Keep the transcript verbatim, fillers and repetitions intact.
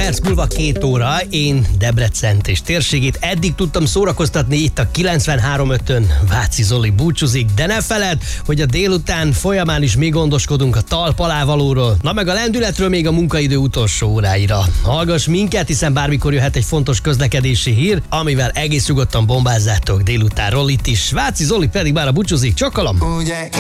perc múlva két óra, én Debrecent és térségét eddig tudtam szórakoztatni itt a kilencvenhárom ötön. Váci Zoli búcsúzik, de ne feledd, hogy a délután folyamán is mi gondoskodunk a talp alávalóról, na meg a lendületről még a munkaidő utolsó óráira. Hallgass minket, hiszen bármikor jöhet egy fontos közlekedési hír, amivel egész nyugodtan bombázzátok délutánról itt is. Váci Zoli pedig már a búcsúzik, csokolom!